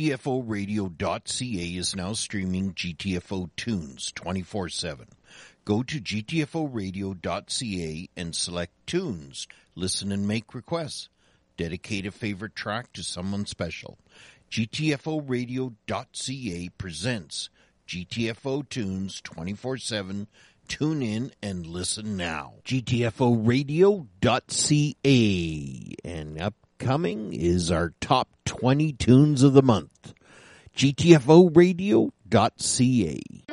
GTFOradio.ca is now streaming GTFO tunes 24/7. Go to GTFOradio.ca and select tunes. Listen and make requests. Dedicate a favorite track to someone special. GTFOradio.ca presents GTFO tunes 24/7. Tune in and listen now. GTFOradio.ca. And upcoming is our top 20 tunes of the month. GTFOradio.ca.